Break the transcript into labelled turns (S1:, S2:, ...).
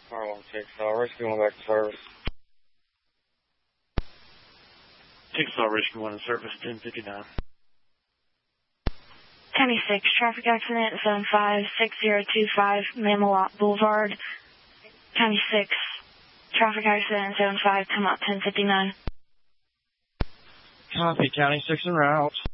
S1: Rescue 1 back to service.
S2: 6 Rescue 1 in service, 1059.
S3: County 6, traffic accident, zone 5, 6025, Mamelot Boulevard. County 6, traffic accident, zone 5, come out 1059.
S1: Copy, County 6 en route.